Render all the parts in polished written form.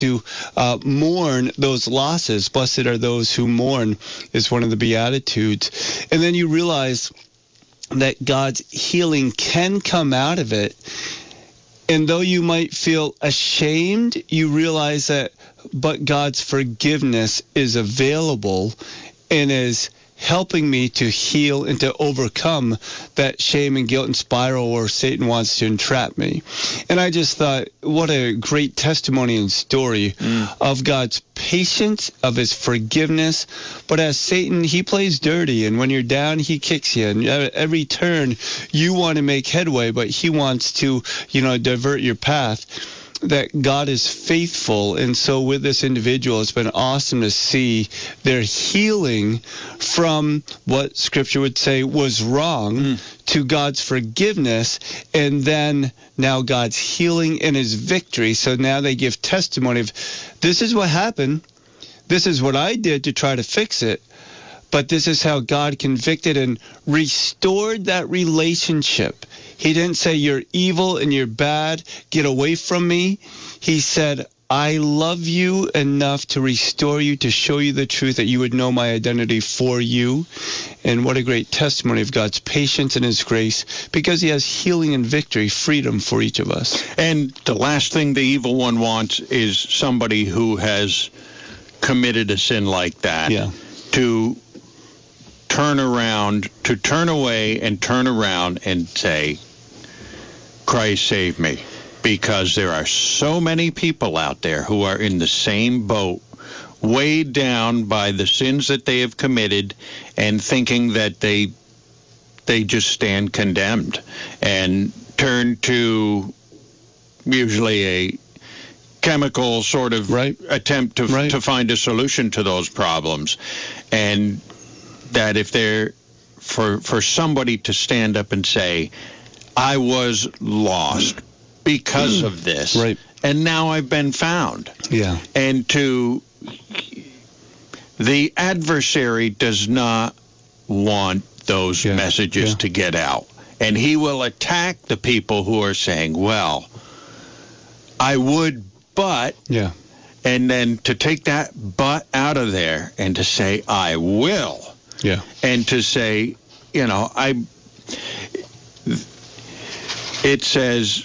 to mourn those losses. Blessed are those who mourn is one of the Beatitudes. And then you realize that God's healing can come out of it. And though you might feel ashamed, you realize that but God's forgiveness is available and is helping me to heal and to overcome that shame and guilt and spiral where Satan wants to entrap me. And I just thought, what a great testimony and story of God's patience, of his forgiveness. But as Satan, he plays dirty, and when you're down, he kicks you. And at every turn, you want to make headway, but he wants to, divert your path. That God is faithful. And so with this individual, it's been awesome to see their healing from what Scripture would say was wrong to God's forgiveness, and then now God's healing and his victory. So now they give testimony of, this is what happened. This is what I did to try to fix it. But this is how God convicted and restored that relationship. He didn't say, you're evil and you're bad, get away from me. He said, I love you enough to restore you, to show you the truth, that you would know my identity for you. And what a great testimony of God's patience and his grace, because he has healing and victory, freedom for each of us. And the last thing the evil one wants is somebody who has committed a sin like that to turn around, to turn away and turn around and say, Christ save me. Because there are so many people out there who are in the same boat, weighed down by the sins that they have committed and thinking that they just stand condemned and turn to usually a chemical sort of attempt to find a solution to those problems. And that if they're for somebody to stand up and say, I was lost because of this, and now I've been found. And the adversary does not want those messages to get out. And he will attack the people who are saying, well, I would, but, and then to take that but out of there and to say, I will. And to say, it says,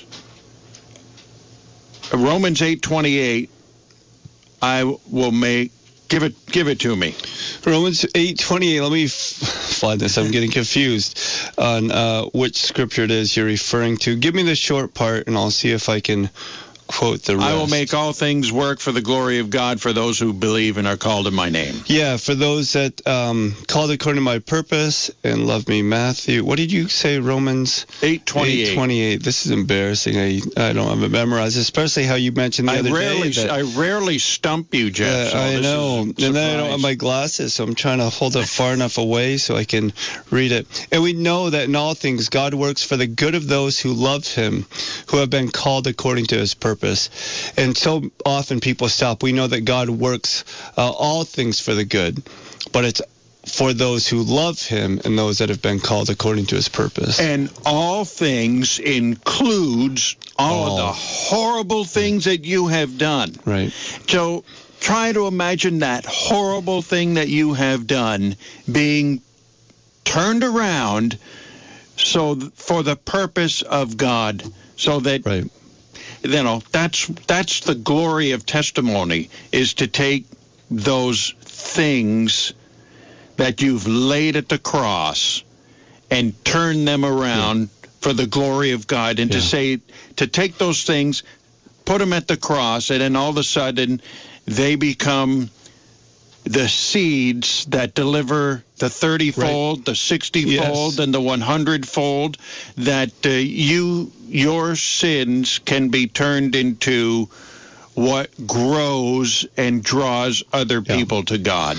Romans 8:28, I will give it to me. Romans 8:28, let me find this. I'm getting confused on which scripture it is you're referring to. Give me the short part, and I'll see if I can quote the rest. I will make all things work for the glory of God for those who believe and are called in my name. Yeah, for those that called according to my purpose and love me. Matthew, what did you say? Romans 8:28. This is embarrassing. I don't have it memorized, especially how you mentioned the other day. I rarely stump you, Jeff. So I know. And then I don't have my glasses, so I'm trying to hold it far enough away so I can read it. And we know that in all things God works for the good of those who love him, who have been called according to his purpose. And so often people stop. We know that God works all things for the good, but it's for those who love him and those that have been called according to his purpose. And all things includes all of the horrible things that you have done. So try to imagine that horrible thing that you have done being turned around for the purpose of God, so that that's the glory of testimony, is to take those things that you've laid at the cross and turn them around for the glory of God, and to take those things, put them at the cross, and then all of a sudden they become the seeds that deliver the 30-fold, the 60-fold, and the 100-fold, that your sins can be turned into what grows and draws other people to God.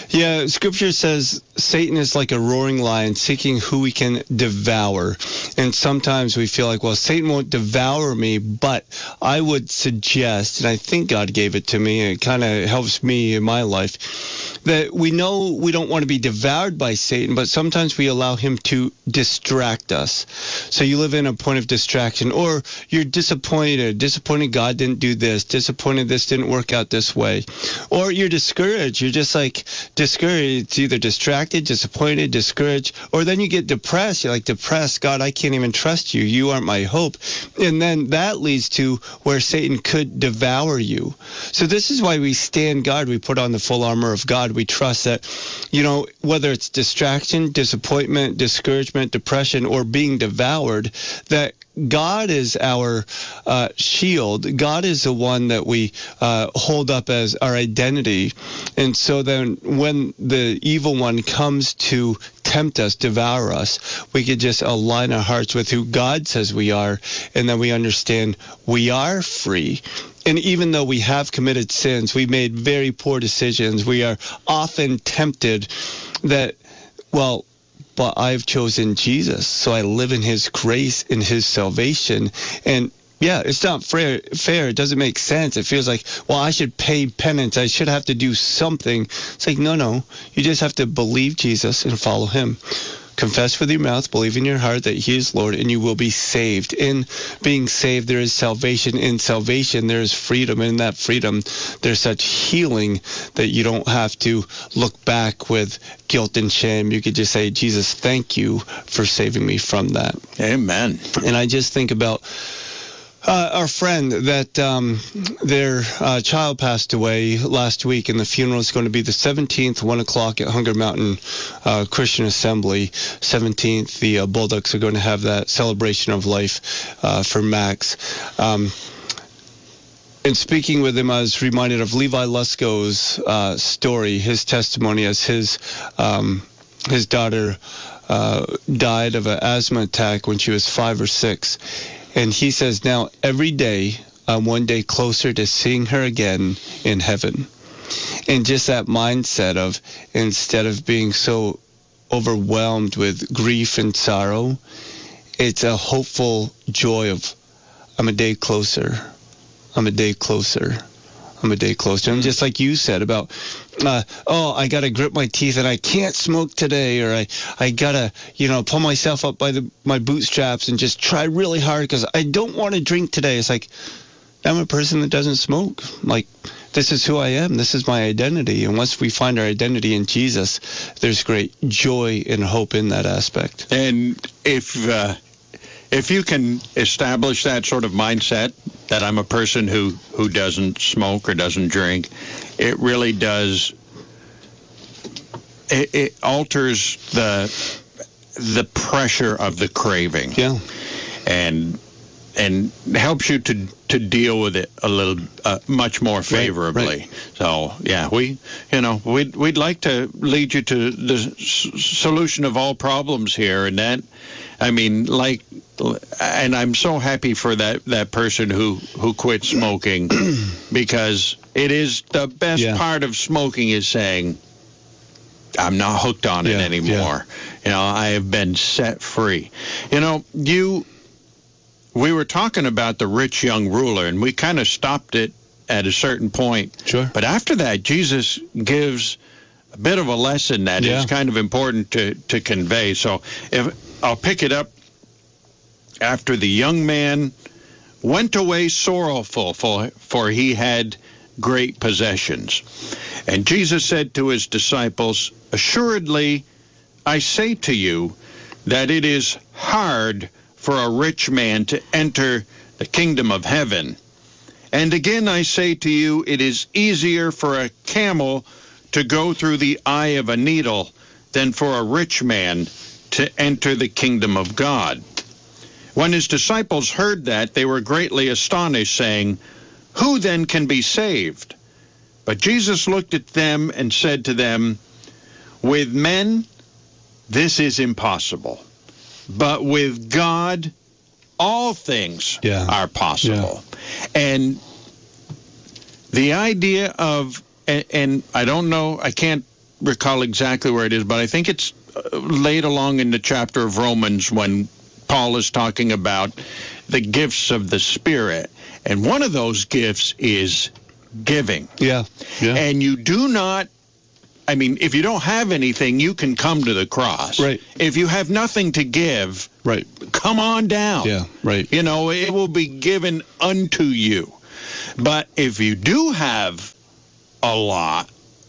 Yeah, Scripture says Satan is like a roaring lion seeking who he can devour. And sometimes we feel like, well, Satan won't devour me, but I would suggest, and I think God gave it to me, and it kind of helps me in my life, that we know we don't want to be devoured by Satan, but sometimes we allow him to distract us. So you live in a point of distraction, or you're disappointed God didn't do this, disappointed this didn't work out this way, or you're discouraged. You're just like discouraged. It's either distracted, disappointed, discouraged, or then you get depressed. You're like, depressed, God, I can't even trust you. You aren't my hope. And then that leads to where Satan could devour you. So this is why we stand guard. We put on the full armor of God. We trust that, whether it's distraction, disappointment, discouragement, depression, or being devoured, that God is our shield. God is the one that we hold up as our identity. And so then when the evil one comes to tempt us, devour us, we could just align our hearts with who God says we are, and then we understand we are free. And even though we have committed sins, we made very poor decisions, we are often tempted that, but I've chosen Jesus, so I live in his grace, in his salvation. And yeah, it's not fair. It doesn't make sense. It feels like, I should pay penance. I should have to do something. It's like, no. You just have to believe Jesus and follow him. Confess with your mouth, believe in your heart that he is Lord, and you will be saved. In being saved, there is salvation. In salvation, there is freedom. In that freedom, there's such healing that you don't have to look back with guilt and shame. You could just say, Jesus, thank you for saving me from that. Amen. And I just think about our friend that their child passed away last week, and the funeral is going to be the 17th, 1 o'clock at Hunger Mountain Christian Assembly. 17th, the Bulldogs are going to have that celebration of life for Max. In speaking with him, I was reminded of Levi Lusko's story, his testimony as his daughter died of an asthma attack when she was 5 or 6. And he says, now every day I'm one day closer to seeing her again in heaven. And just that mindset of, instead of being so overwhelmed with grief and sorrow, it's a hopeful joy of, I'm a day closer. I'm a day closer. I'm a day closer. And just like you said about, I got to grit my teeth and I can't smoke today, or I got to, pull myself up by my bootstraps and just try really hard because I don't want to drink today. It's like, I'm a person that doesn't smoke. Like, this is who I am. This is my identity. And once we find our identity in Jesus, there's great joy and hope in that aspect. And if you can establish that sort of mindset, that I'm a person who doesn't smoke or doesn't drink, it really does, it alters the pressure of the craving. Yeah. And helps you to deal with it a little much more favorably. Right. So yeah, we'd like to lead you to the solution of all problems here, and that, I mean, and I'm so happy for that person who quit smoking, because it is the best part of smoking is saying, I'm not hooked on it anymore. Yeah. I have been set free. We were talking about the rich young ruler, and we kind of stopped it at a certain point. Sure. But after that, Jesus gives a bit of a lesson that is kind of important to convey. So I'll pick it up. After the young man went away sorrowful, for he had great possessions. And Jesus said to his disciples, assuredly, I say to you that it is hard for a rich man to enter the kingdom of heaven. And again I say to you, it is easier for a camel to go through the eye of a needle than for a rich man to enter the kingdom of God. When his disciples heard that, they were greatly astonished, saying, who then can be saved? But Jesus looked at them and said to them, with men this is impossible, but with God all things are possible. Yeah. And the idea of, and I don't know, I can't recall exactly where it is, but I think it's laid along in the chapter of Romans when Paul is talking about the gifts of the Spirit. And one of those gifts is giving. Yeah. And you do not, I mean, if you don't have anything, you can come to the cross. Right. If you have nothing to give, right, come on down. Yeah, right. You know, it will be given unto you. But if you do have a lot,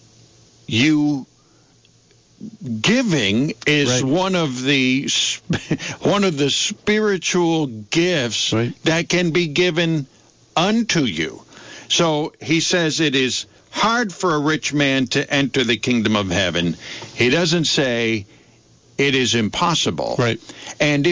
giving is one of the spiritual gifts that can be given unto you. So he says it is hard for a rich man to enter the kingdom of heaven. He doesn't say it is impossible. Right. And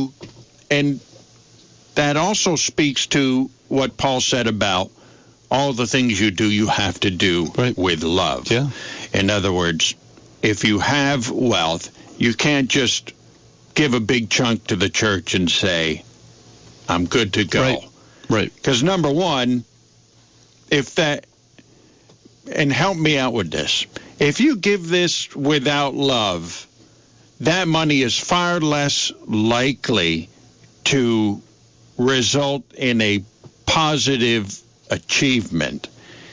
that also speaks to what Paul said about all the things you do, you have to do with love. Yeah. In other words, if you have wealth, you can't just give a big chunk to the church and say, I'm good to go. Right. Because number one, and help me out with this, if you give this without love, that money is far less likely to result in a positive achievement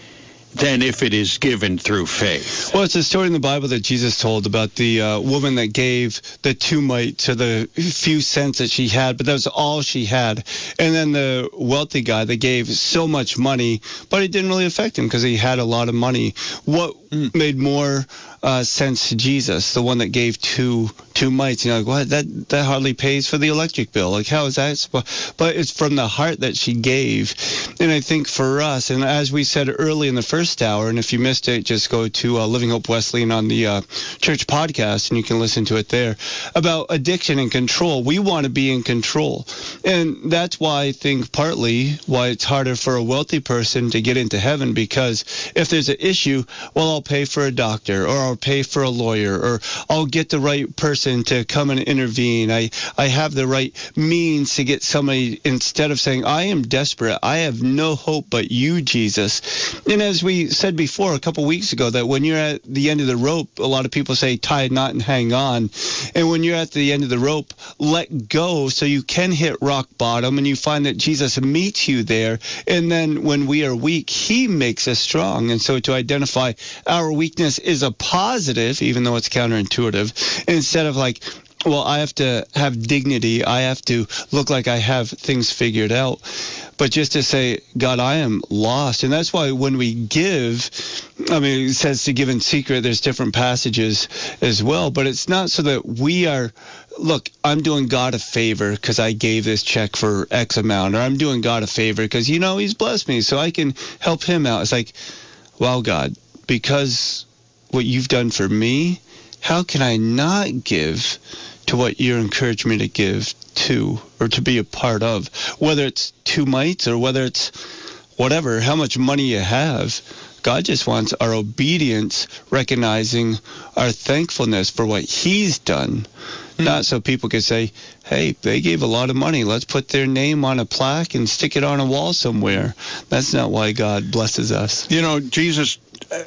than if it is given through faith. Well, it's a story in the Bible that Jesus told about the woman that gave the 2 mites or the few cents that she had, but that was all she had. And then the wealthy guy that gave so much money, but it didn't really affect him because he had a lot of money. What made more sense to Jesus? The one that gave two mites. You're like, what? That hardly pays for the electric bill. Like, how is that? But it's from the heart that she gave. And I think for us, and as we said early in the first hour, and if you missed it, just go to Living Hope Wesleyan on the church podcast, and you can listen to it there, about addiction and control. We want to be in control. And that's why I think partly why it's harder for a wealthy person to get into heaven, because if there's an issue, well, I'll pay for a doctor, or I'll pay for a lawyer, or I'll get the right person to come and intervene. I have the right means to get somebody, instead of saying, I am desperate, I have no hope but you, Jesus. And as we said before a couple weeks ago, that when you're at the end of the rope, a lot of people say tie a knot and hang on. And when you're at the end of the rope, let go so you can hit rock bottom, and you find that Jesus meets you there. And then when we are weak, he makes us strong. And so to identify our weakness is a positive, even though it's counterintuitive, instead of like, well, I have to have dignity, I have to look like I have things figured out. But just to say, God, I am lost. And that's why when we give, I mean, it says to give in secret. There's different passages as well. But it's not so that we are, look, I'm doing God a favor because I gave this check for X amount. Or I'm doing God a favor because, he's blessed me so I can help him out. It's like, wow, God, because what you've done for me, how can I not give to what you encourage me to give to, or to be a part of, whether it's 2 mites or whether it's whatever, how much money you have. God just wants our obedience, recognizing our thankfulness for what he's done, not so people can say, hey, they gave a lot of money, let's put their name on a plaque and stick it on a wall somewhere. That's not why God blesses us. Jesus,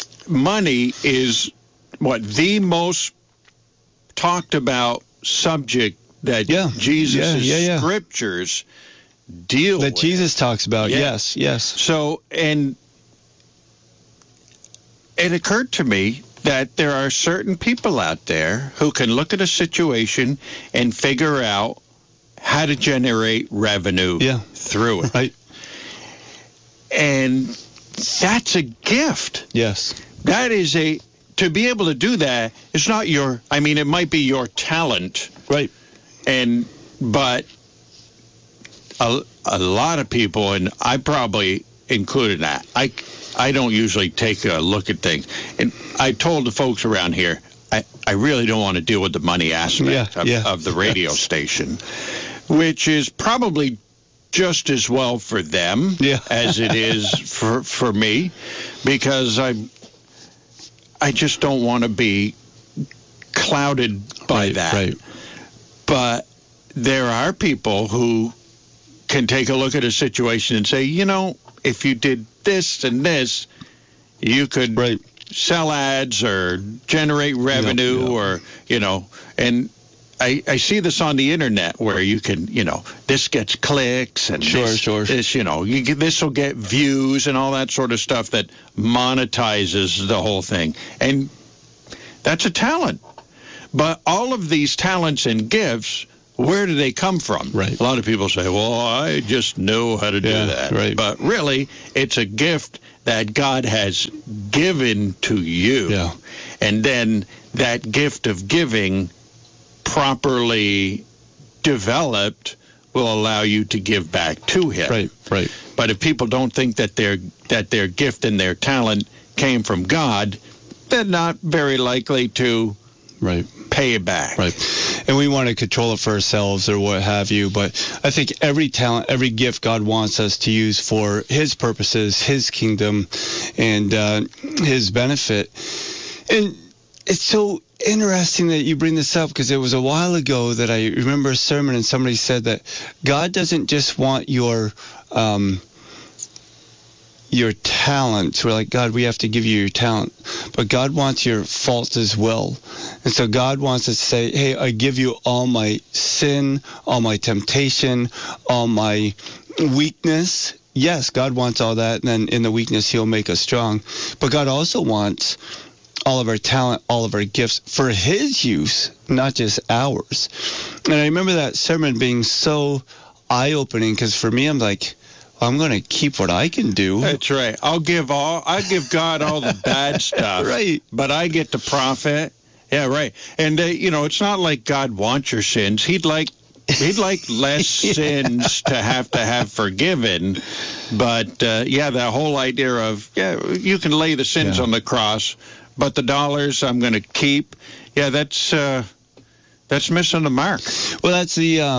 money is the most talked about subject that Jesus' scriptures deal with. That Jesus talks about, yes. So, and it occurred to me that there are certain people out there who can look at a situation and figure out how to generate revenue through it. Right. And that's a gift. Yes. That is to be able to do that, it's not it might be your talent. Right. But a lot of people, and I probably included that, I don't usually take a look at things. And I told the folks around here, I really don't want to deal with the money aspect of the radio station, which is probably just as well for them as it is for me, because I just don't want to be clouded by that. Right. But there are people who can take a look at a situation and say, if you did this and this, you could sell ads or generate revenue or, and I see this on the internet where you can, this gets clicks and this, this will get views and all that sort of stuff that monetizes the whole thing. And that's a talent. But all of these talents and gifts, where do they come from? Right. A lot of people say, well, I just know how to do that. Right. But really, it's a gift that God has given to you. Yeah. And then that gift of giving, properly developed, will allow you to give back to Him. Right. But if people don't think that their gift and their talent came from God, they're not very likely to pay it back. Right. And we want to control it for ourselves or what have you, but I think every talent, every gift God wants us to use for His purposes, His kingdom, and His benefit. And it's so interesting that you bring this up, because it was a while ago that I remember a sermon and somebody said that God doesn't just want your talents. We're like, God, we have to give you your talent. But God wants your faults as well. And so God wants us to say, hey, I give you all my sin, all my temptation, all my weakness. Yes, God wants all that, and then in the weakness, He'll make us strong. But God also wants all of our talent, all of our gifts for His use, not just ours. And I remember that sermon being so eye-opening, because for me, I'm like, I'm going to keep what I can do. That's right. I give God all the bad stuff. Right. But I get the profit. Yeah, right. And, it's not like God wants your sins. He'd like less sins to have forgiven. But, that whole idea of, you can lay the sins on the cross, but the dollars I'm going to keep, that's missing the mark. Well, that's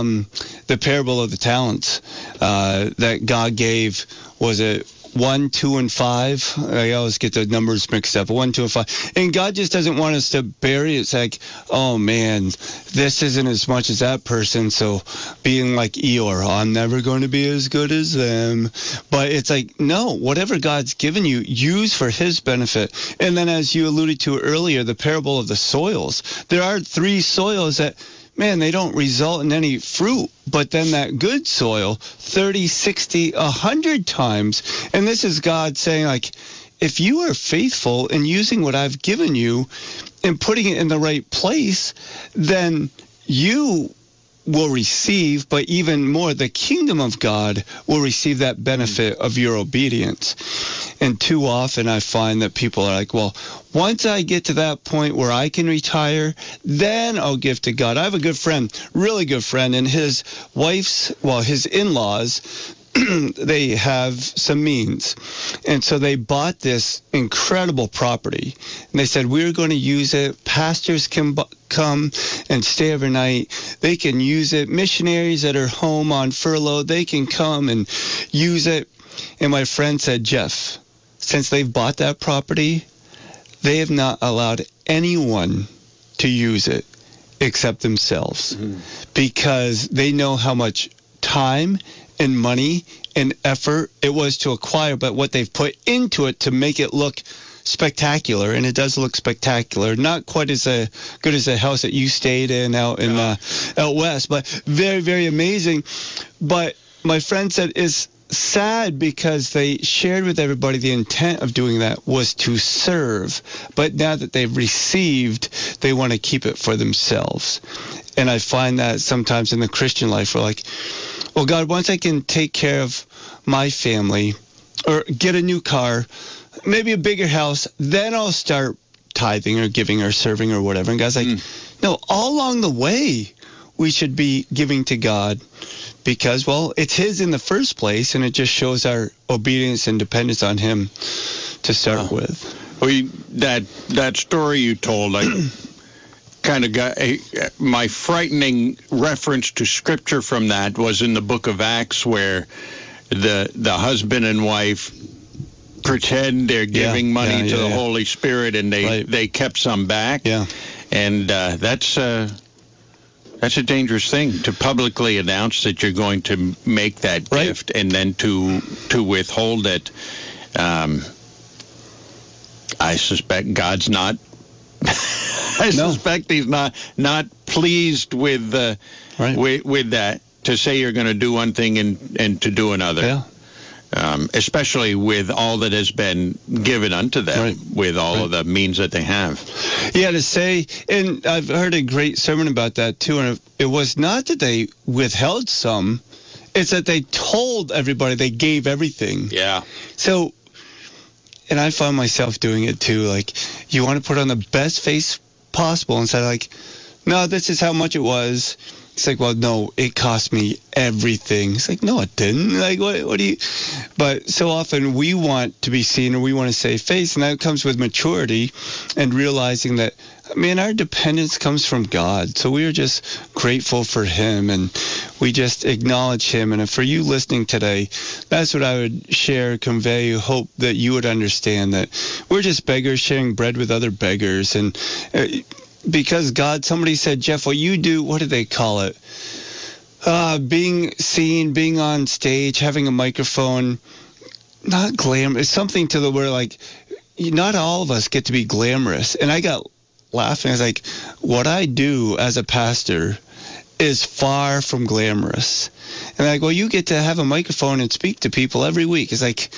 the parable of the talents that God gave. Was it 1, 2, and 5? I always get the numbers mixed up. 1, 2, and 5. And God just doesn't want us to bury it. It's like, oh man, this isn't as much as that person. So being like Eeyore, I'm never going to be as good as them. But it's like, no, whatever God's given you, use for His benefit. And then, as you alluded to earlier, the parable of the soils. There are 3 soils that, man, they don't result in any fruit. But then that good soil, 30, 60, 100 times. And this is God saying, like, if you are faithful in using what I've given you and putting it in the right place, then you will receive, but even more, the kingdom of God will receive that benefit of your obedience. And too often I find that people are like, well, once I get to that point where I can retire, then I'll give to God. I have a good friend, really good friend, and his his in-laws, they have some means. And so they bought this incredible property. And they said, we're going to use it. Pastors can come and stay overnight. They can use it. Missionaries that are home on furlough, they can come and use it. And my friend said, Jeff, since they've bought that property, they have not allowed anyone to use it except themselves, because they know how much time and money and effort it was to acquire, but what they've put into it to make it look spectacular, and it does look spectacular. Not quite as good as the house that you stayed in out west, but very, very amazing. But my friend said it's sad because they shared with everybody the intent of doing that was to serve, but now that they've received, they want to keep it for themselves. And I find that sometimes in the Christian life, we're like, well, God, once I can take care of my family or get a new car, maybe a bigger house, then I'll start tithing or giving or serving or whatever. And God's like, no, all along the way, we should be giving to God because, well, it's His in the first place, and it just shows our obedience and dependence on Him to start with. Well, that story you told, I kind of got my frightening reference to Scripture from that was in the book of Acts, where the husband and wife pretend they're giving money to the Holy Spirit, and they kept some back. Yeah. And that's a dangerous thing to publicly announce that you're going to make that gift and then to withhold it. I suspect God's not. I suspect He's not pleased with with that. To say you're going to do one thing and to do another. Yeah. Especially with all that has been given unto them, with all of the means that they have. Yeah, to say, and I've heard a great sermon about that too, and it was not that they withheld some, it's that they told everybody they gave everything. Yeah. So, and I found myself doing it too, like, you want to put on the best face possible instead of like, no, this is how much it was. It's like, well, no, it cost me everything. It's like, no, it didn't. Like, what do you? But so often we want to be seen, or we want to save face, and that comes with maturity and realizing that, man, our dependence comes from God. So we are just grateful for Him, and we just acknowledge Him. And for you listening today, that's what I would share, convey, hope that you would understand that we're just beggars sharing bread with other beggars. And because God, somebody said, Jeff, what you do, what do they call it? Being seen, being on stage, having a microphone, not glamorous. It's something to the where, like, not all of us get to be glamorous. And I got laughing. I was like, what I do as a pastor is far from glamorous. And like, well, you get to have a microphone and speak to people every week. It's like,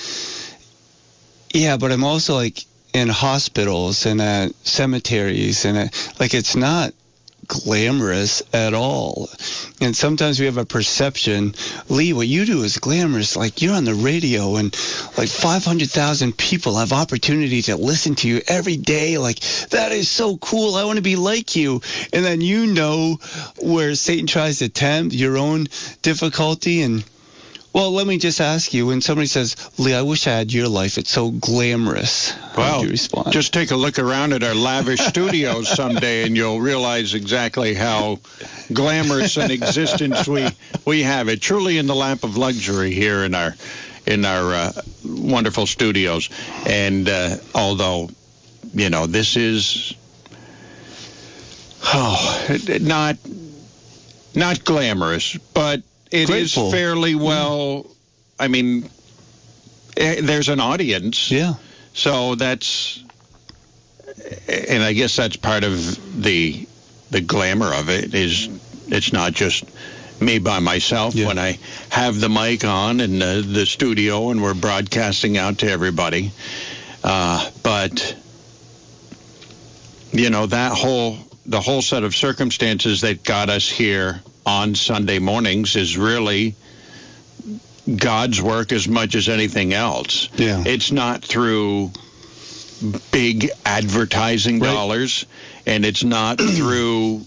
yeah, but I'm also like, in hospitals and at cemeteries, and like, it's not glamorous at all. And sometimes we have a perception, Lee, what you do is glamorous. Like, you're on the radio and like 500,000 people have opportunity to listen to you every day. Like, that is so cool. I want to be like you. And then you know where Satan tries to tempt your own difficulty. And well, let me just ask you, when somebody says, Lee, I wish I had your life, it's so glamorous, how do you respond? Just take a look around at our lavish studios someday, and you'll realize exactly how glamorous an existence we have. It truly in the lap of luxury here in our wonderful studios. And although, this is not glamorous, but it grateful. Is fairly well, I mean, there's an audience. Yeah. So that's, and I guess that's part of the glamour of it, is it's not just me by myself when I have the mic on in the studio and we're broadcasting out to everybody. But, the whole set of circumstances that got us here on Sunday mornings is really God's work as much as anything else. Yeah. It's not through big advertising dollars, and it's not through,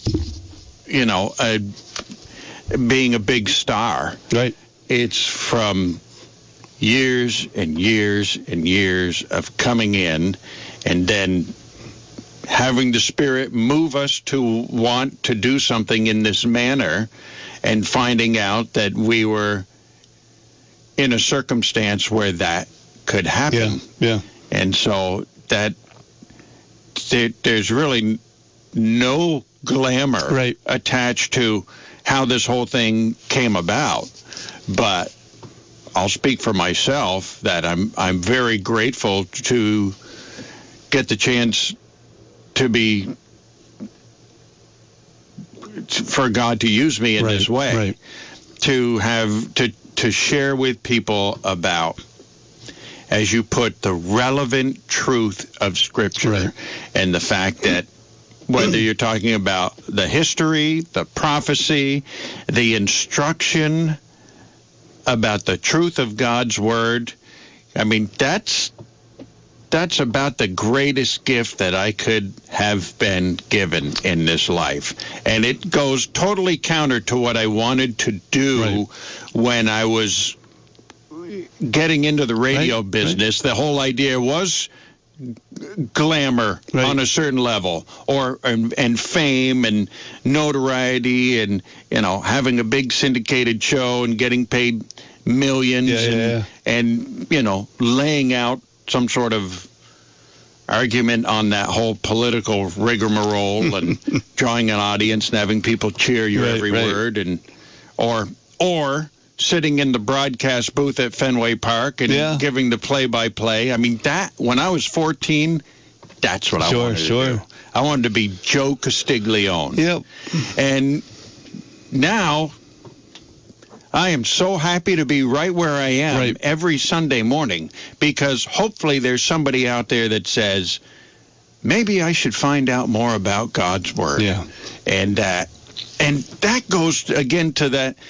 being a big star. Right. It's from years and years and years of coming in and then having the Spirit move us to want to do something in this manner, and finding out that we were in a circumstance where that could happen. Yeah. And so that there's really no glamour attached to how this whole thing came about. But I'll speak for myself that I'm very grateful to get the chance for God to use me in this way, to have to share with people about, as you put, the relevant truth of Scripture, and the fact that whether you're talking about the history, the prophecy, the instruction about the truth of God's Word, I mean, that's about the greatest gift that I could have been given in this life. And it goes totally counter to what I wanted to do when I was getting into the radio business. The whole idea was glamour on a certain level, and fame and notoriety, and having a big syndicated show and getting paid millions, and laying out some sort of argument on that whole political rigmarole and drawing an audience and having people cheer your every word, and or sitting in the broadcast booth at Fenway Park and giving the play-by-play. I mean, that when I was 14, that's what I wanted to do. I wanted to be Joe Castiglione. Yep. And now I am so happy to be right where I am every Sunday morning, because hopefully there's somebody out there that says, maybe I should find out more about God's Word. Yeah. And that goes, again, to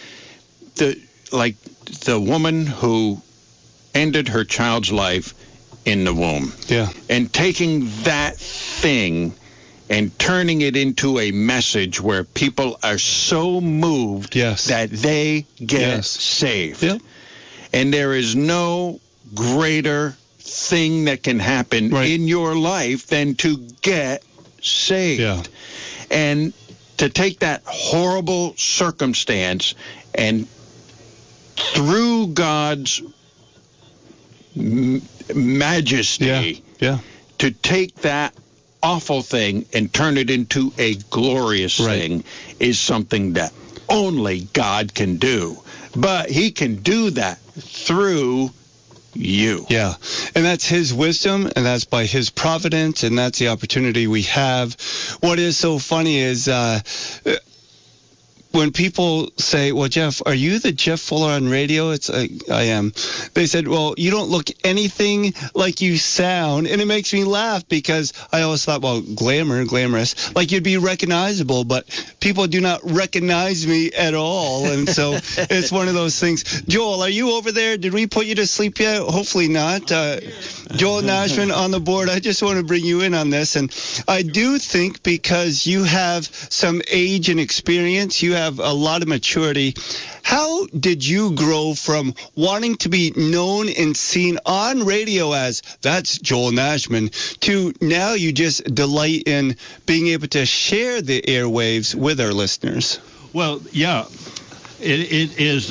the woman who ended her child's life in the womb. Yeah. And taking that thing and turning it into a message where people are so moved that they get saved. Yep. And there is no greater thing that can happen in your life than to get saved. Yeah. And to take that horrible circumstance and through God's majesty to take that awful thing and turn it into a glorious thing is something that only God can do. But he can do that through you. Yeah. And that's his wisdom, and that's by his providence, and that's the opportunity we have. What is so funny is when people say, well, Jeff, are you the Jeff Fuller on radio? It's I am. They said, well, you don't look anything like you sound. And it makes me laugh because I always thought, well, glamorous, like you'd be recognizable, but people do not recognize me at all. And so it's one of those things. Joel, are you over there? Did we put you to sleep yet? Hopefully not. Joel Nashman on the board. I just want to bring you in on this. And I do think because you have some age and experience, you have a lot of maturity. How did you grow from wanting to be known and seen on radio as that's Joel Nashman to now you just delight in being able to share the airwaves with our listeners? Well, yeah, it is.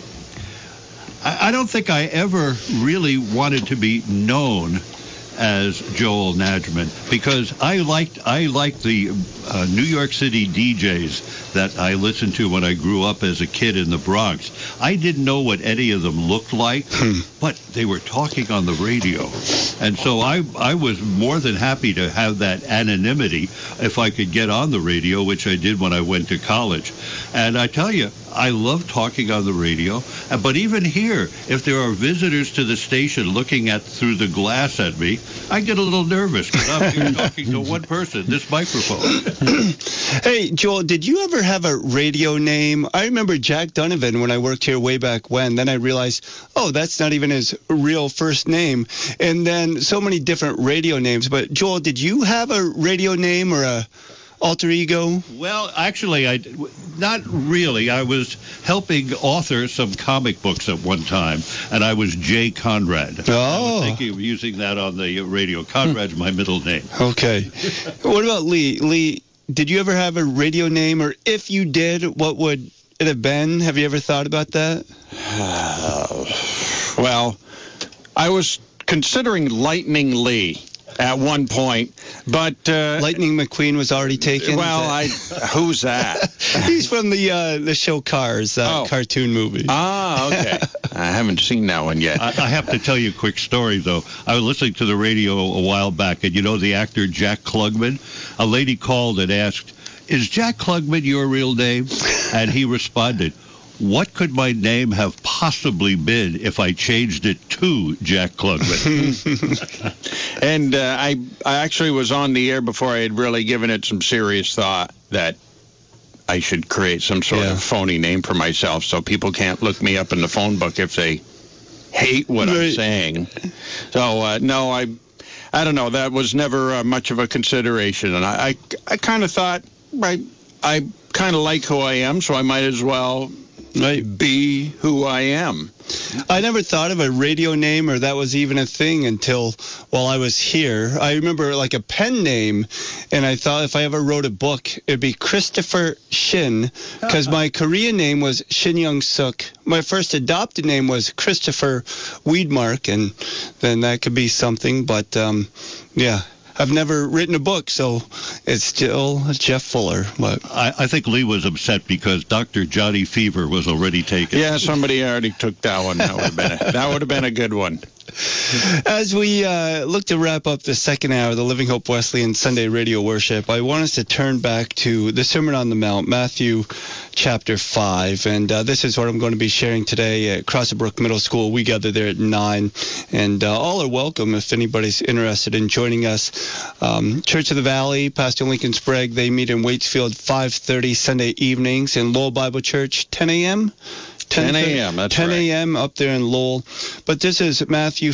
I don't think I ever really wanted to be known as Joel Nashman because I liked the New York City DJs that I listened to when I grew up as a kid in the Bronx. I didn't know what any of them looked like, but they were talking on the radio. And so I was more than happy to have that anonymity if I could get on the radio, which I did when I went to college. And I tell you, I love talking on the radio. But even here, if there are visitors to the station looking through the glass at me, I get a little nervous because I'm here talking to one person, this microphone. Hey, Joel, did you ever have a radio name? I remember Jack Donovan when I worked here way back when. Then I realized, oh, that's not even his real first name. And then so many different radio names. But, Joel, did you have a radio name or a alter ego? Well, actually, not really. I was helping author some comic books at one time, and I was Jay Conrad. Oh. I was thinking of using that on the radio. Conrad's my middle name. Okay. What about Lee? Lee, did you ever have a radio name, or if you did, what would it have been? Have you ever thought about that? Well, I was considering Lightning Lee at one point, but Lightning McQueen was already taken. Well, who's that? He's from the show Cars, cartoon movie. Ah, okay. I haven't seen that one yet. I have to tell you a quick story, though. I was listening to the radio a while back, and you know the actor Jack Klugman? A lady called and asked, "Is Jack Klugman your real name?" And he responded, "What could my name have possibly been if I changed it to Jack Klugman?" And I actually was on the air before I had really given it some serious thought that I should create some sort of phony name for myself so people can't look me up in the phone book if they hate what I'm saying. So, no, I don't know. That was never much of a consideration. And I kind of thought, I kind of like who I am, so I might as well be who I am. I never thought of a radio name or that was even a thing until while I was here. I remember like a pen name, and I thought if I ever wrote a book, it'd be Christopher Shin, because my Korean name was Shin Young Suk. My first adopted name was Christopher Weedmark, and then that could be something. But, yeah. I've never written a book, so it's still Jeff Fuller. But I think Lee was upset because Dr. Johnny Fever was already taken. Yeah, somebody already took that one. That would have been a good one. As we look to wrap up the second hour of the Living Hope Wesleyan Sunday Radio Worship, I want us to turn back to the Sermon on the Mount, Matthew chapter 5. And this is what I'm going to be sharing today at Crossbrook Middle School. We gather there at 9. And all are welcome if anybody's interested in joining us. Church of the Valley, Pastor Lincoln Sprague, they meet in Waitsfield 5:30 Sunday evenings. In Lowell Bible Church, 10 a.m.? 10 a.m., that's 10 right. 10 a.m. up there in Lowell. But this is Matthew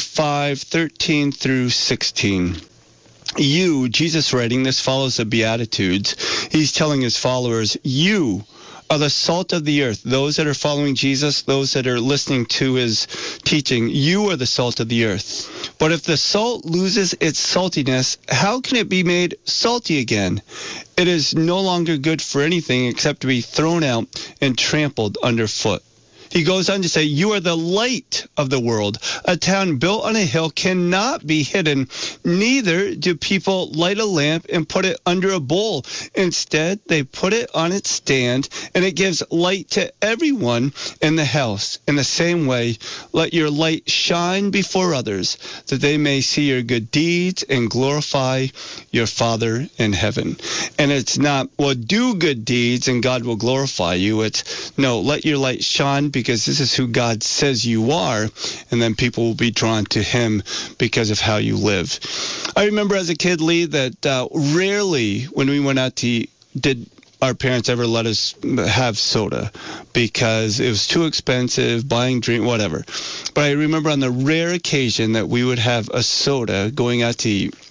5:13 through 16. You, Jesus writing, this follows the Beatitudes. He's telling his followers, you are the salt of the earth. Those that are following Jesus, those that are listening to his teaching, you are the salt of the earth. But if the salt loses its saltiness, how can it be made salty again? It is no longer good for anything except to be thrown out and trampled underfoot. He goes on to say, you are the light of the world. A town built on a hill cannot be hidden. Neither do people light a lamp and put it under a bowl. Instead, they put it on its stand, and it gives light to everyone in the house. In the same way, let your light shine before others, that they may see your good deeds and glorify your Father in heaven. And it's not, well, do good deeds and God will glorify you. It's, no, let your light shine because this is who God says you are, and then people will be drawn to him because of how you live. I remember as a kid, Lee, that rarely when we went out to eat did our parents ever let us have soda because it was too expensive, buying drink, whatever. But I remember on the rare occasion that we would have a soda going out to eat,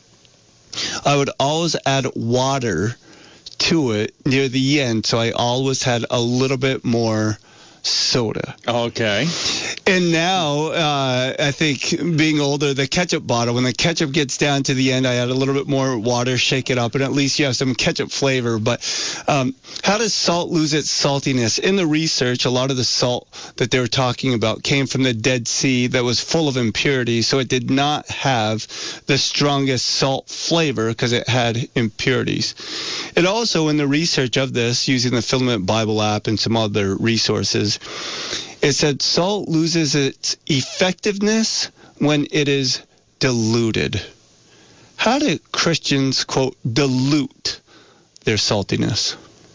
I would always add water to it near the end, so I always had a little bit more soda. Okay. And now, I think being older, the ketchup bottle, when the ketchup gets down to the end, I add a little bit more water, shake it up, and at least you have some ketchup flavor. But how does salt lose its saltiness? In the research, a lot of the salt that they were talking about came from the Dead Sea that was full of impurities, so it did not have the strongest salt flavor because it had impurities. And also in the research of this, using the Filament Bible app and some other resources, it said salt loses its effectiveness when it is diluted. How do Christians, quote, dilute their saltiness?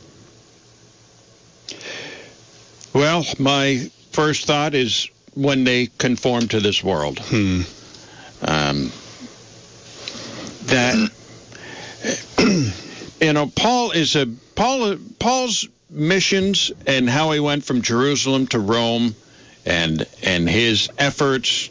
Well, my first thought is when they conform to this world. That Paul's missions and how he went from Jerusalem to Rome and his efforts,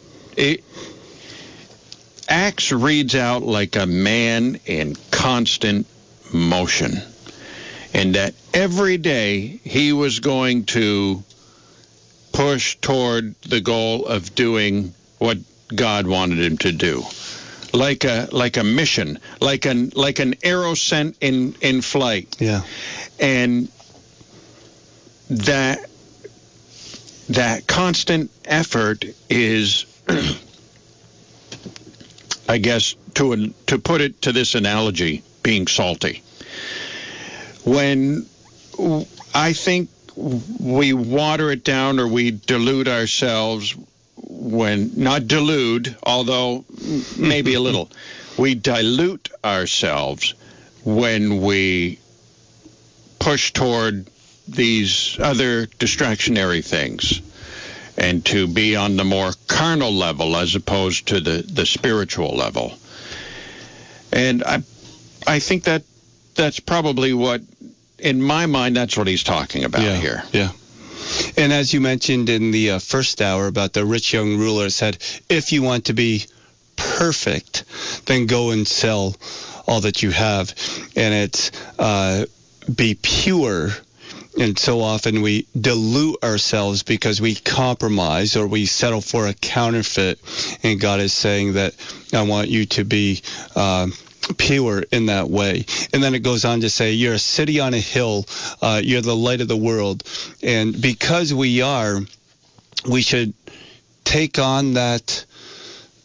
Acts reads out like a man in constant motion, and that every day he was going to push toward the goal of doing what God wanted him to do. Like a mission, like an arrow sent in flight. Yeah. And that constant effort is, I guess, to put it to this analogy, being salty. When I think we water it down or we dilute ourselves, when not delude, although maybe a little, we dilute ourselves when we push toward these other distractionary things and to be on the more carnal level as opposed to the spiritual level. And I think that's probably what, in my mind, that's what he's talking about here. Yeah. And as you mentioned in the first hour about the rich young ruler, said, if you want to be perfect, then go and sell all that you have. And it's be pure. And so often we dilute ourselves because we compromise or we settle for a counterfeit. And God is saying that I want you to be pure in that way. And then it goes on to say, you're a city on a hill, you're the light of the world. And because we should take on that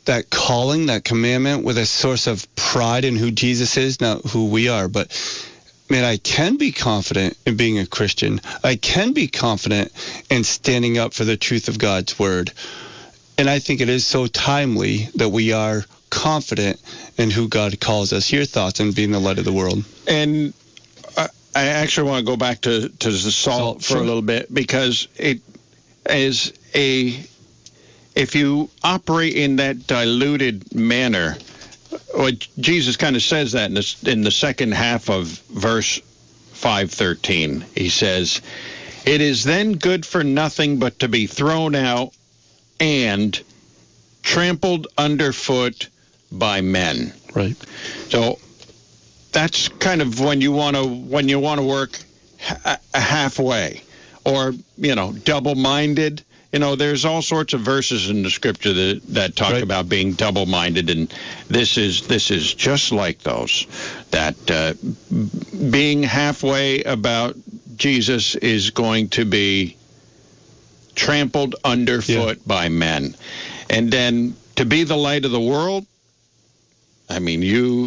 that calling, that commandment, with a source of pride in who Jesus is, not who we are. But, man, I can be confident in being a Christian. I can be confident in standing up for the truth of God's word. And I think it is so timely that we are confident in who God calls us. Your thoughts on being the light of the world? And I actually want to go back to the salt for a little bit, because it is if you operate in that diluted manner, what Jesus kind of says that in the second half of verse 5:13. He says, "It is then good for nothing but to be thrown out and trampled underfoot by men." Right. So that's kind of when you want to work halfway, or double-minded. There's all sorts of verses in the scripture that talk right. about being double-minded, and this is just like those. That being halfway about Jesus is going to be trampled underfoot by men. And then to be the light of the world, I mean,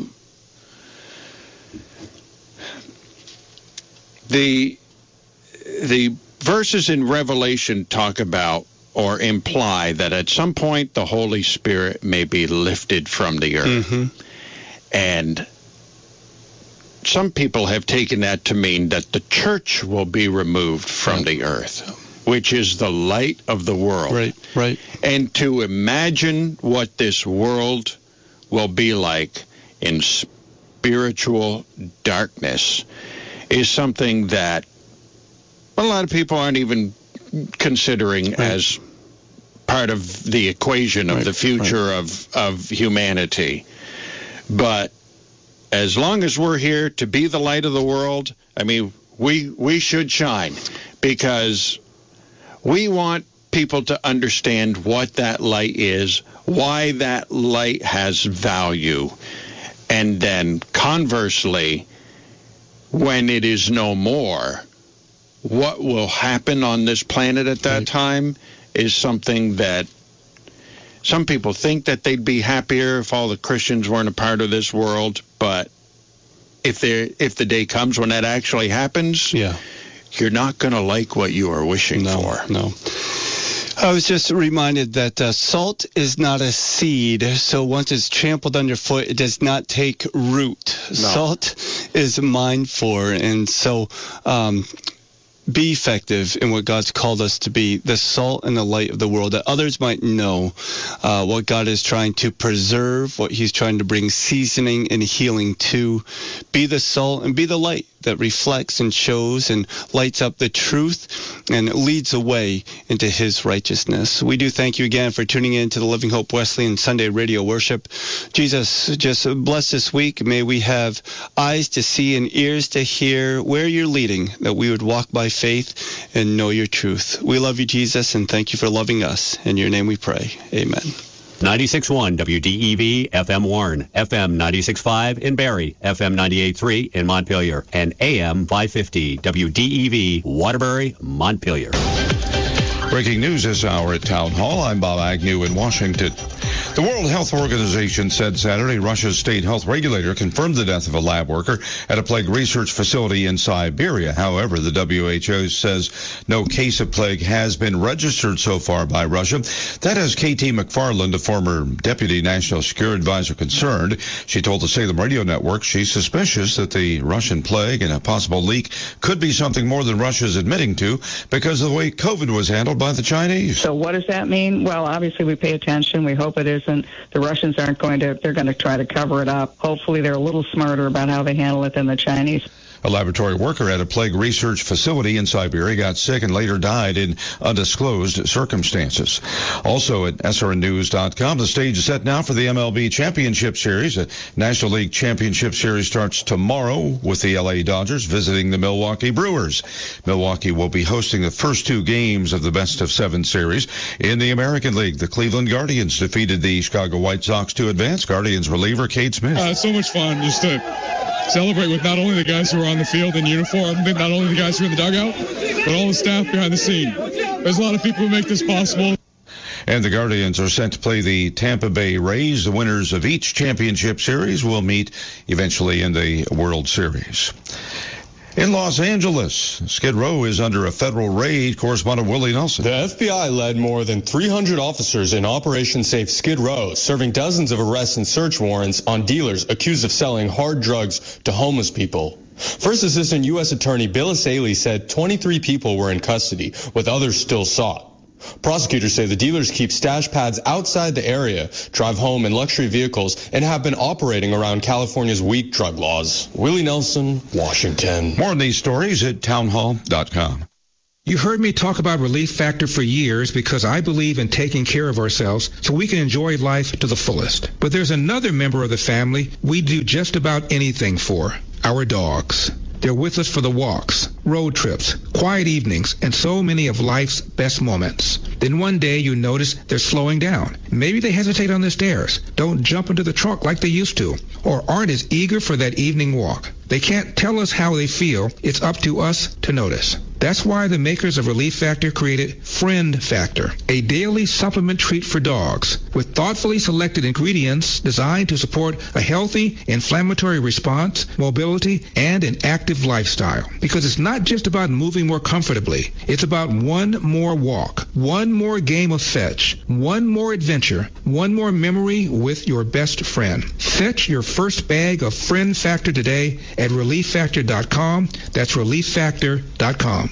the verses in Revelation talk about or imply that at some point the Holy Spirit may be lifted from the earth. Mm-hmm. And some people have taken that to mean that the church will be removed from the earth, which is the light of the world. Right. And to imagine what this world will be like in spiritual darkness is something that a lot of people aren't even considering as part of the equation of the future of humanity. But as long as we're here to be the light of the world, I mean, we should shine, because we want people to understand what that light is, why that light has value, and then conversely, when it is no more, what will happen on this planet at that time is something that some people think that they'd be happier if all the Christians weren't a part of this world, but if the day comes when that actually happens, you're not going to like what you are wishing for. No. I was just reminded that salt is not a seed, so once it's trampled underfoot, it does not take root. No. Salt is mined for, and so be effective in what God's called us to be, the salt and the light of the world, that others might know what God is trying to preserve, what he's trying to bring seasoning and healing to. Be the salt and be the light that reflects and shows and lights up the truth and leads the way into his righteousness. We do thank you again for tuning in to the Living Hope Wesleyan Sunday Radio Worship. Jesus, just bless this week. May we have eyes to see and ears to hear where you're leading, that we would walk by faith and know your truth. We love you, Jesus, and thank you for loving us. In your name we pray. Amen. 96.1 WDEV FM Warren, FM 96.5 in Barrie, FM 98.3 in Montpelier, and AM 550 WDEV Waterbury, Montpelier. Breaking news this hour at Town Hall. I'm Bob Agnew in Washington. The World Health Organization said Saturday Russia's state health regulator confirmed the death of a lab worker at a plague research facility in Siberia. However, the WHO says no case of plague has been registered so far by Russia. That has KT McFarland, a former deputy national security advisor, concerned. She told the Salem Radio Network she's suspicious that the Russian plague and a possible leak could be something more than Russia's admitting to because of the way COVID was handled by the Chinese. So what does that mean? Well, obviously we pay attention. We hope it isn't. The Russians they're going to try to cover it up. Hopefully they're a little smarter about how they handle it than the Chinese. A laboratory worker at a plague research facility in Siberia got sick and later died in undisclosed circumstances. Also at srnnews.com, the stage is set now for the MLB Championship Series. The National League Championship Series starts tomorrow with the LA Dodgers visiting the Milwaukee Brewers. Milwaukee will be hosting the first two games of the best-of-7 series. In the American League, the Cleveland Guardians defeated the Chicago White Sox to advance. Guardians reliever Cade Smith. So much fun just to celebrate with not only the guys who are on the field in uniform, not only the guys who are in the dugout, but all the staff behind the scene. There's a lot of people who make this possible. And the Guardians are set to play the Tampa Bay Rays. The winners of each championship series will meet eventually in the World Series. In Los Angeles, Skid Row is under a federal raid. Correspondent Willie Nelson. The FBI led more than 300 officers in Operation Safe Skid Row, serving dozens of arrests and search warrants on dealers accused of selling hard drugs to homeless people. First Assistant U.S. Attorney Bill Asaley said 23 people were in custody, with others still sought. Prosecutors say the dealers keep stash pads outside the area, drive home in luxury vehicles, and have been operating around California's weak drug laws. Willie Nelson, Washington. More on these stories at townhall.com. You heard me talk about Relief Factor for years because I believe in taking care of ourselves so we can enjoy life to the fullest. But there's another member of the family we do just about anything for, our dogs. They're with us for the walks, road trips, quiet evenings, and so many of life's best moments. Then one day you notice they're slowing down. Maybe they hesitate on the stairs, don't jump into the trunk like they used to, or aren't as eager for that evening walk. They can't tell us how they feel. It's up to us to notice. That's why the makers of Relief Factor created Friend Factor, a daily supplement treat for dogs with thoughtfully selected ingredients designed to support a healthy inflammatory response, mobility, and an active lifestyle. Because it's not just about moving more comfortably. It's about one more walk, one more game of fetch, one more adventure, one more memory with your best friend. Fetch your first bag of Friend Factor today at ReliefFactor.com. That's ReliefFactor.com.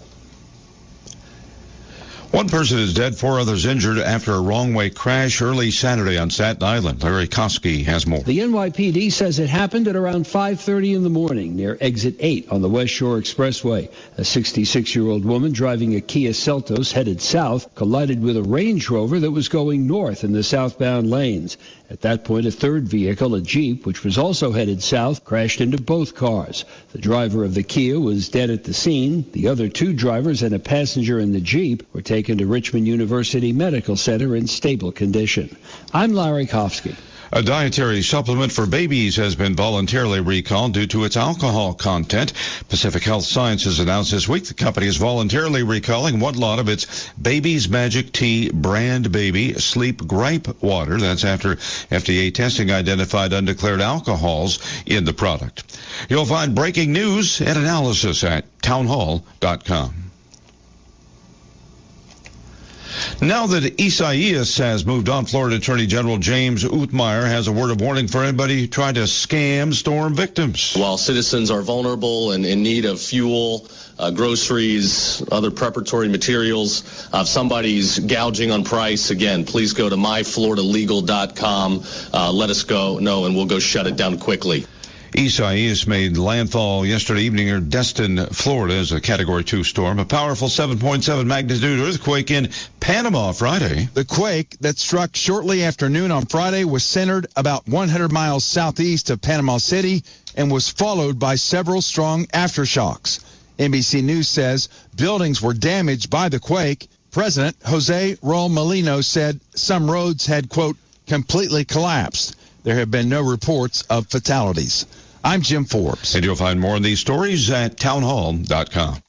One person is dead, 4 others injured after a wrong-way crash early Saturday on Staten Island. Larry Koski has more. The NYPD says it happened at around 5:30 in the morning near Exit 8 on the West Shore Expressway. A 66-year-old woman driving a Kia Seltos headed south collided with a Range Rover that was going north in the southbound lanes. At that point, a third vehicle, a Jeep, which was also headed south, crashed into both cars. The driver of the Kia was dead at the scene. The other 2 drivers and a passenger in the Jeep were taken to Richmond University Medical Center in stable condition. I'm Larry Kofsky. A dietary supplement for babies has been voluntarily recalled due to its alcohol content. Pacific Health Sciences announced this week the company is voluntarily recalling one lot of its Baby's Magic Tea brand baby sleep gripe water. That's after FDA testing identified undeclared alcohols in the product. You'll find breaking news and analysis at townhall.com. Now that Isaias has moved on, Florida Attorney General James Uthmeier has a word of warning for anybody trying to scam storm victims. While citizens are vulnerable and in need of fuel, groceries, other preparatory materials, if somebody's gouging on price, again, please go to myfloridalegal.com. Let us know, and we'll go shut it down quickly. Isaias made landfall yesterday evening near Destin, Florida, as a Category 2 storm. A powerful 7.7 magnitude earthquake in Panama Friday. The quake that struck shortly after noon on Friday was centered about 100 miles southeast of Panama City and was followed by several strong aftershocks. NBC News says buildings were damaged by the quake. President Jose Raul Molino said some roads had, quote, completely collapsed. There have been no reports of fatalities. I'm Jim Forbes. And you'll find more on these stories at townhall.com.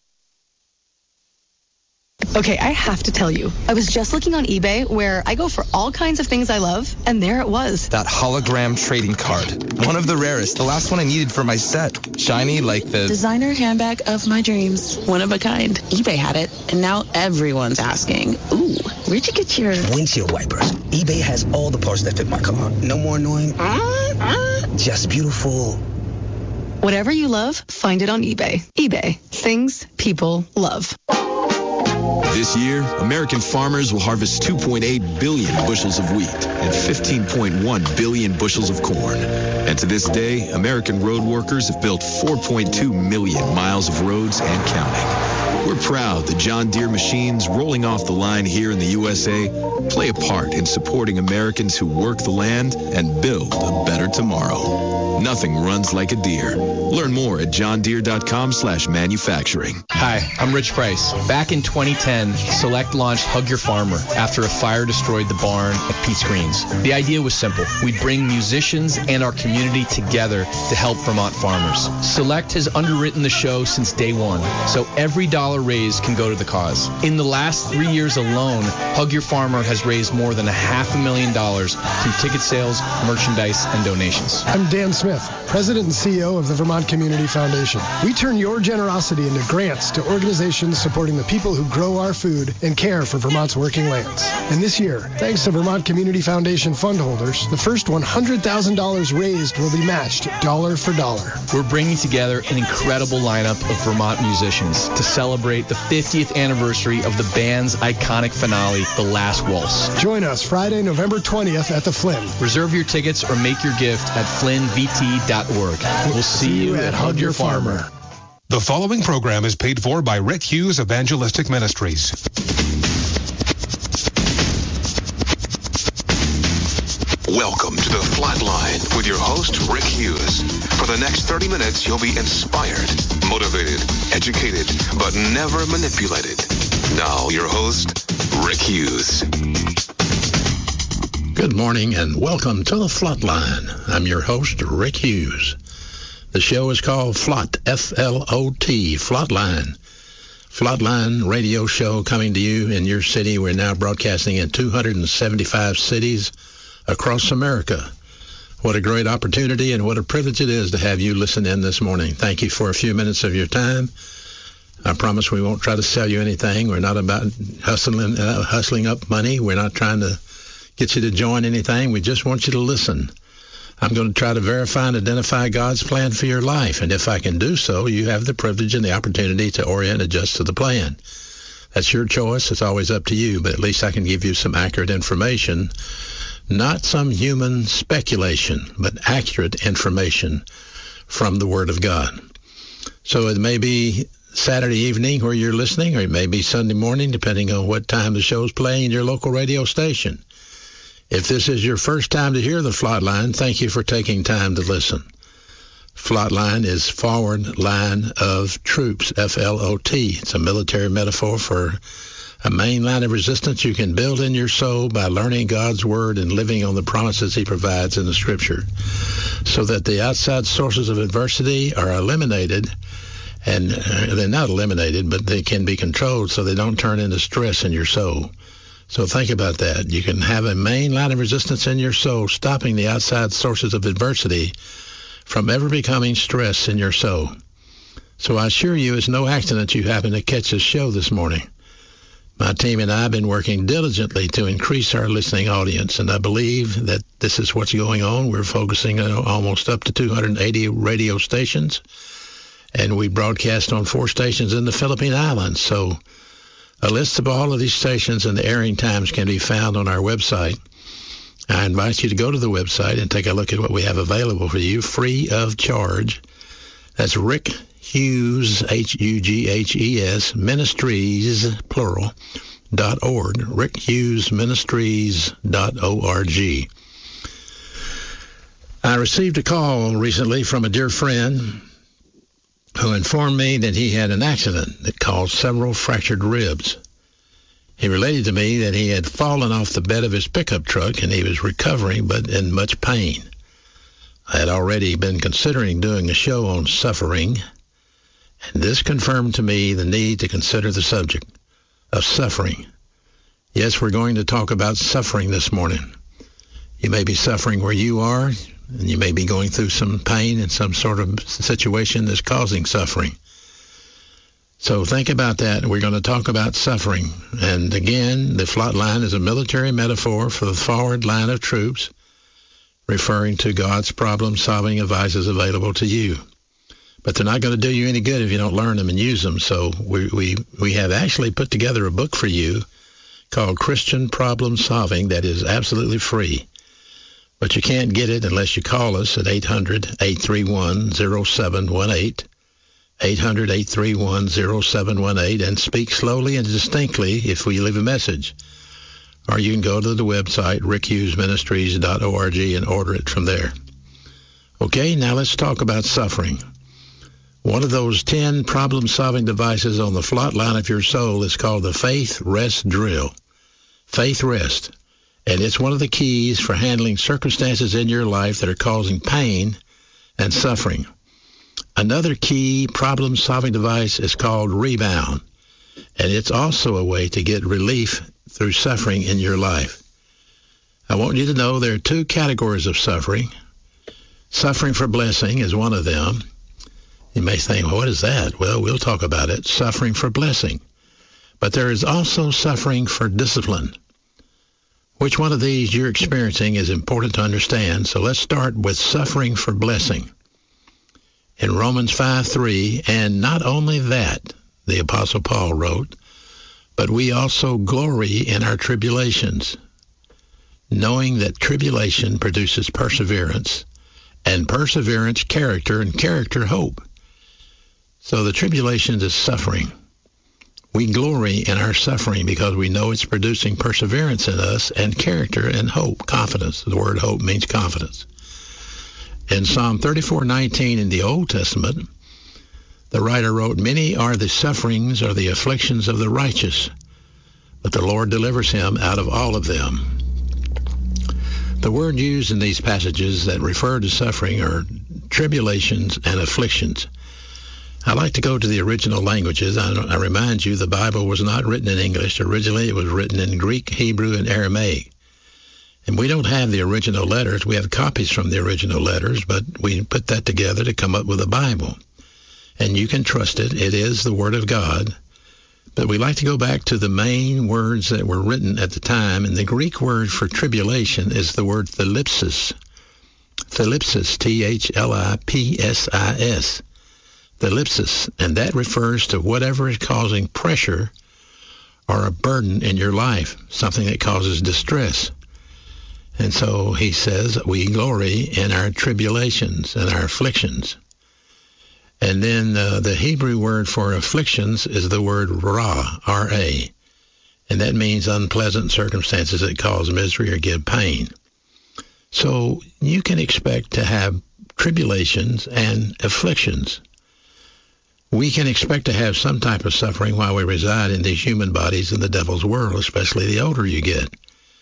Okay, I have to tell you, I was just looking on eBay where I go for all kinds of things I love, and there it was. That hologram trading card. One of the rarest. The last one I needed for my set. Shiny like the designer handbag of my dreams. One of a kind. eBay had it, and now everyone's asking, ooh, where'd you get your windshield wipers? eBay has all the parts that fit my car. No more annoying. Just beautiful. Whatever you love, find it on eBay. eBay. Things people love. This year, American farmers will harvest 2.8 billion bushels of wheat and 15.1 billion bushels of corn. And to this day, American road workers have built 4.2 million miles of roads and counting. We're proud that John Deere machines rolling off the line here in the USA play a part in supporting Americans who work the land and build a better tomorrow. Nothing runs like a Deere. Learn more at johndeere.com/manufacturing. Hi, I'm Rich Price. Back in 2010, Select launched Hug Your Farmer after a fire destroyed the barn at Pete's Greens. The idea was simple. We'd bring musicians and our community community together to help Vermont farmers. Select has underwritten the show since day one, so every dollar raised can go to the cause. In the last 3 years alone, Hug Your Farmer has raised more than $500,000 through ticket sales, merchandise, and donations. I'm Dan Smith, President and CEO of the Vermont Community Foundation. We turn your generosity into grants to organizations supporting the people who grow our food and care for Vermont's working lands. And this year, thanks to Vermont Community Foundation fund holders, the first $100,000 raised will be matched dollar for dollar. We're bringing together an incredible lineup of Vermont musicians to celebrate the 50th anniversary of the band's iconic finale, The Last Waltz. Join us Friday, November 20th at the Flynn. Reserve your tickets or make your gift at flynnvt.org. We'll see you at Hug Your Farmer. The following program is paid for by Rick Hughes Evangelistic Ministries. Welcome to The Flatline with your host, Rick Hughes. For the next 30 minutes, you'll be inspired, motivated, educated, but never manipulated. Now, your host, Rick Hughes. Good morning and welcome to The Flatline. I'm your host, Rick Hughes. The show is called FLOT, F-L-O-T, Flatline. Flatline radio show coming to you in your city. We're now broadcasting in 275 cities across America. What a great opportunity and what a privilege it is to have you listen in this morning. Thank you for a few minutes of your time. I promise we won't try to sell you anything. We're not about hustling up money. We're not trying to get you to join anything. We just want you to listen. I'm going to try to verify and identify God's plan for your life. And if I can do so, you have the privilege and the opportunity to orient and adjust to the plan. That's your choice. It's always up to you. But at least I can give you some accurate information. Not some human speculation, but accurate information from the Word of God. So it may be Saturday evening where you're listening, or it may be Sunday morning, depending on what time the show's playing in your local radio station. If this is your first time to hear the Flatline, thank you for taking time to listen. Flatline is forward line of troops, F-L-O-T. It's a military metaphor for a main line of resistance you can build in your soul by learning God's Word and living on the promises He provides in the Scripture, so that the outside sources of adversity are eliminated, and they're not eliminated, but they can be controlled so they don't turn into stress in your soul. So think about that. You can have a main line of resistance in your soul, stopping the outside sources of adversity from ever becoming stress in your soul. So I assure you it's no accident you happen to catch this show this morning. My team and I have been working diligently to increase our listening audience, and I believe that this is what's going on. We're focusing on almost up to 280 radio stations, and we broadcast on 4 stations in the Philippine Islands. So a list of all of these stations and the airing times can be found on our website. I invite you to go to the website and take a look at what we have available for you, free of charge. That's Rick Hughes, H-U-G-H-E-S, Ministries, plural, .org, RickHughesMinistries.org. I received a call recently from a dear friend who informed me that he had an accident that caused several fractured ribs. He related to me that he had fallen off the bed of his pickup truck and he was recovering but in much pain. I had already been considering doing a show on suffering, and this confirmed to me the need to consider the subject of suffering. Yes, we're going to talk about suffering this morning. You may be suffering where you are, and you may be going through some pain in some sort of situation that's causing suffering. So think about that. We're going to talk about suffering. And again, the Flatline is a military metaphor for the forward line of troops, referring to God's problem-solving devices available to you. But they're not going to do you any good if you don't learn them and use them. So we have actually put together a book for you called Christian Problem Solving that is absolutely free. But you can't get it unless you call us at 800-831-0718, 800-831-0718, and speak slowly and distinctly if we leave a message. Or you can go to the website, RickHughesMinistries.org, and order it from there. Okay, now let's talk about suffering. One of those 10 problem-solving devices on the flat line of your soul is called the Faith Rest Drill. Faith Rest. And it's one of the keys for handling circumstances in your life that are causing pain and suffering. Another key problem-solving device is called rebound, and it's also a way to get relief through suffering in your life. I want you to know there are two categories of suffering. Suffering for blessing is one of them. You may think, well, what is that? Well, we'll talk about it. Suffering for blessing. But there is also suffering for discipline. Which one of these you're experiencing is important to understand, so let's start with suffering for blessing. In Romans 5:3, and not only that, the Apostle Paul wrote, but we also glory in our tribulations, knowing that tribulation produces perseverance, and perseverance character, and character hope. So the tribulation is suffering. We glory in our suffering because we know it's producing perseverance in us and character and hope, confidence. The word hope means confidence. In Psalm 34:19 in the Old Testament, the writer wrote, many are the sufferings or the afflictions of the righteous, but the Lord delivers him out of all of them. The word used in these passages that refer to suffering are tribulations and afflictions. I like to go to the original languages. I remind you, the Bible was not written in English. Originally, it was written in Greek, Hebrew, and Aramaic. And we don't have the original letters. We have copies from the original letters, but we put that together to come up with a Bible. And you can trust it. It is the Word of God. But we like to go back to the main words that were written at the time. And the Greek word for tribulation is the word thlipsis. Thlipsis, Thlipsis. Thlipsis, and that refers to whatever is causing pressure or a burden in your life, something that causes distress. And so he says, we glory in our tribulations and our afflictions. And then the Hebrew word for afflictions is the word ra, R-A, and that means unpleasant circumstances that cause misery or give pain. So you can expect to have tribulations and afflictions. We can expect to have some type of suffering while we reside in these human bodies in the devil's world, especially the older you get.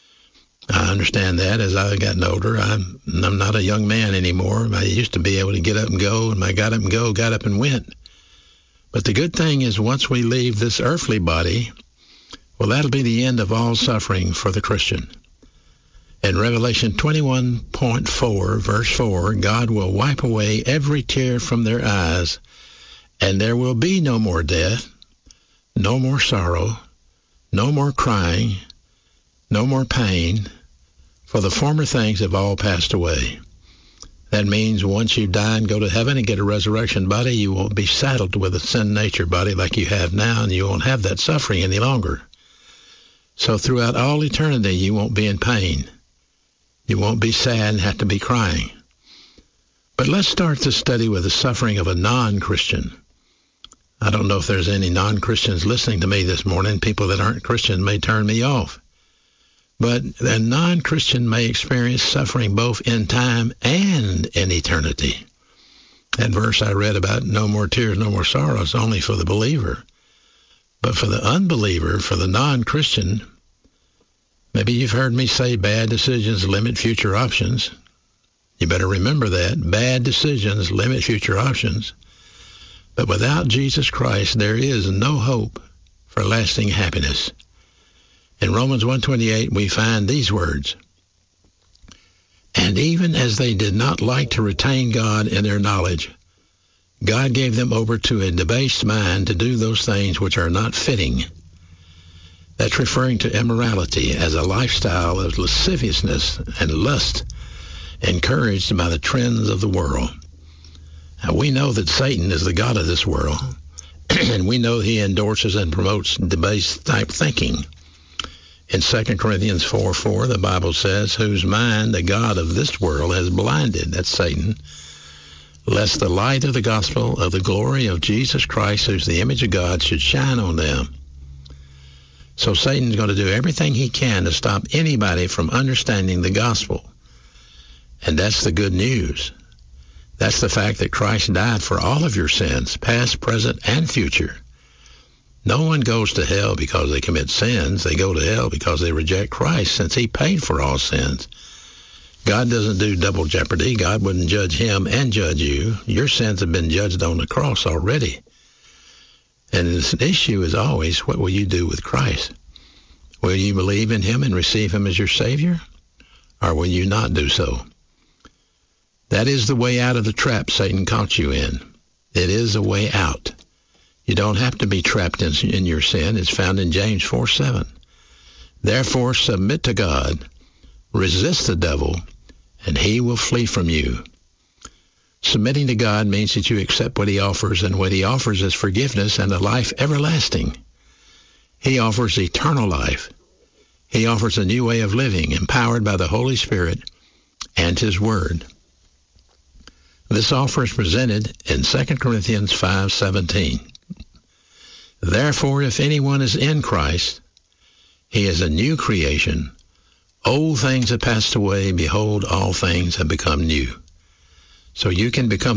I understand that. As I've gotten older, I'm not a young man anymore. I used to be able to get up and go, and I got up and went. But the good thing is once we leave this earthly body, well, that'll be the end of all suffering for the Christian. In Revelation 21:4, verse 4, God will wipe away every tear from their eyes, and there will be no more death, no more sorrow, no more crying, no more pain, for the former things have all passed away. That means once you die and go to heaven and get a resurrection body, you won't be saddled with a sin nature body like you have now, and you won't have that suffering any longer. So throughout all eternity, you won't be in pain. You won't be sad and have to be crying. But let's start the study with the suffering of a non-Christian. I don't know if there's any non-Christians listening to me this morning. People that aren't Christian may turn me off. But a non-Christian may experience suffering both in time and in eternity. That verse I read about no more tears, no more sorrow is only for the believer. But for the unbeliever, for the non-Christian, maybe you've heard me say bad decisions limit future options. You better remember that. Bad decisions limit future options. But without Jesus Christ, there is no hope for lasting happiness. In Romans 1:28, we find these words, and even as they did not like to retain God in their knowledge, God gave them over to a debased mind to do those things which are not fitting. That's referring to immorality as a lifestyle of lasciviousness and lust encouraged by the trends of the world. Now, we know that Satan is the god of this world, and we know he endorses and promotes debased type thinking. In 2 Corinthians 4:4, the Bible says, whose mind the god of this world has blinded, that's Satan, lest the light of the gospel of the glory of Jesus Christ, who's the image of God, should shine on them. So Satan's going to do everything he can to stop anybody from understanding the gospel. And that's the good news. That's the fact that Christ died for all of your sins, past, present, and future. No one goes to hell because they commit sins. They go to hell because they reject Christ, since he paid for all sins. God doesn't do double jeopardy. God wouldn't judge him and judge you. Your sins have been judged on the cross already. And the issue is always, what will you do with Christ? Will you believe in him and receive him as your Savior? Or will you not do so? That is the way out of the trap Satan caught you in. It is a way out. You don't have to be trapped in your sin. It's found in James 4:7. Therefore, submit to God, resist the devil, and he will flee from you. Submitting to God means that you accept what he offers, and what he offers is forgiveness and a life everlasting. He offers eternal life. He offers a new way of living, empowered by the Holy Spirit and his word. This offer is presented in 2 Corinthians 5:17. Therefore, if anyone is in Christ, he is a new creation. Old things have passed away. Behold, all things have become new. So you can become